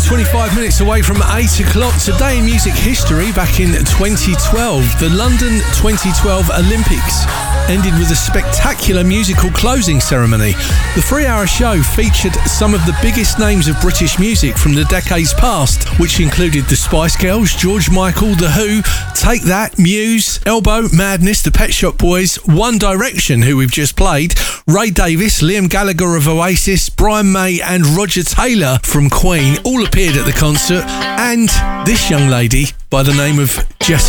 25 minutes away from 8 o'clock. Today in music history, back in 2012, the London 2012 Olympics ended with a spectacular musical closing ceremony. The 3-hour show featured some of the biggest names of British music from the decades past, which included the Spice Girls, George Michael, The Who, Take That, Muse, Elbow, Madness, the Pet Shop Boys, One Direction, who we've just played, Ray Davies, Liam Gallagher of Oasis, Brian May and Roger Taylor from Queen all appeared at the concert, and this young lady by the name of Jessie